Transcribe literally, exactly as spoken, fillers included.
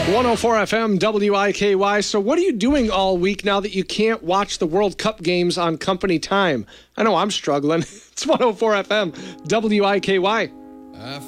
one oh four F M, W I K Y. So what are you doing all week now that you can't watch the World Cup games on company time? I know I'm struggling. It's one oh four F M, W I K Y.